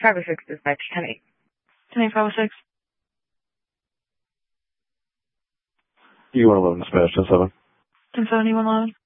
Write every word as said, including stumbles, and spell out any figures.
five oh six dispatch, ten eight. ten eight five oh six. You one eleven dispatch, ten seven. ten seven, you one eleven.